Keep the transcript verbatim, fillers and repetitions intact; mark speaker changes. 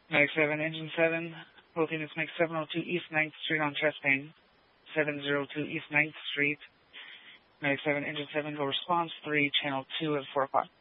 Speaker 1: Medic seven, Engine seven, both units make seven oh two East ninth Street on chest pain. seven oh two East ninth Street. Medic seven, Engine seven, go response three, channel two at four o'clock.